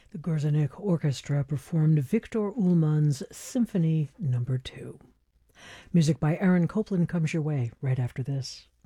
The Gorzanik Orchestra performed Victor Ullmann's Symphony No. 2. Music by Aaron Copland comes your way right after this.